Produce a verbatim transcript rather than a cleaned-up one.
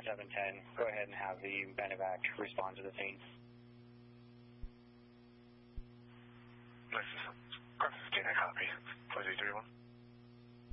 seven ten, go ahead and have the medevac respond to the scene.